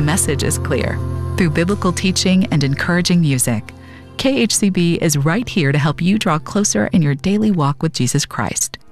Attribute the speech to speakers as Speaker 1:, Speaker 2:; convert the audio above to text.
Speaker 1: the message is clear. Through biblical teaching and encouraging music, KHCB is right here to help you draw closer in your daily walk with Jesus Christ.